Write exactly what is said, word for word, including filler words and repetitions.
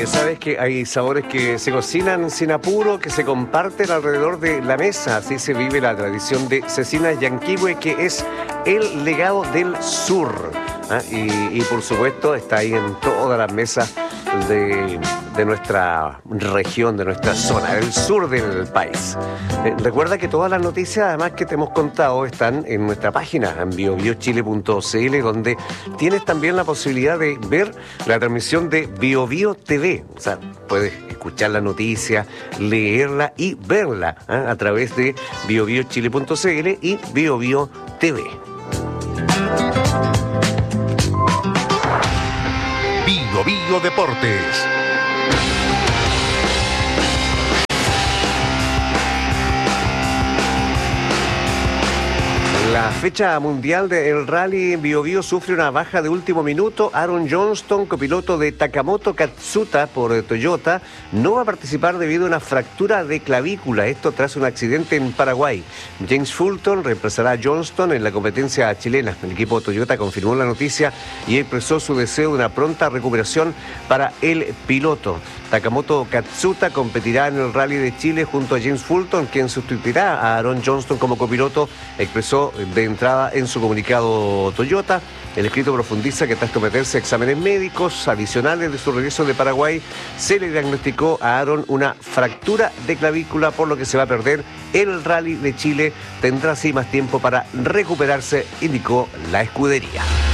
Sabes que hay sabores que se cocinan sin apuro, que se comparten alrededor de la mesa. Así se vive la tradición de Cecina Llanquihue, que es el legado del sur. ¿Ah? Y, y por supuesto está ahí en todas las mesas de, de nuestra región, de nuestra zona, del sur del país. Eh, recuerda que todas las noticias, además, que te hemos contado, están en nuestra página, en bio bio chile punto c l, donde tienes también la posibilidad de ver la transmisión de BioBio T V. O sea, puedes escuchar la noticia, leerla y verla, ¿eh? a través de bio bio chile punto c l y BioBio T V. Bio Bio Deportes. La fecha mundial del rally en Bio Bio sufre una baja de último minuto. Aaron Johnston, copiloto de Takamoto Katsuta por Toyota, no va a participar debido a una fractura de clavícula, esto tras un accidente en Paraguay. James Fulton reemplazará a Johnston en la competencia chilena. El equipo Toyota confirmó la noticia y expresó su deseo de una pronta recuperación para el piloto. Takamoto Katsuta competirá en el Rally de Chile junto a James Fulton, quien sustituirá a Aaron Johnston como copiloto, expresó de entrada en su comunicado Toyota. El escrito profundiza que tras someterse a exámenes médicos adicionales de su regreso de Paraguay, se le diagnosticó a Aaron una fractura de clavícula, por lo que se va a perder el Rally de Chile. Tendrá así más tiempo para recuperarse, indicó la escudería.